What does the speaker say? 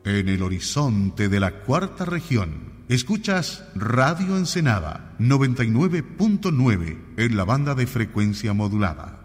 en el horizonte de la cuarta región. Escuchas Radio Ensenada 99.9 en la banda de frecuencia modulada.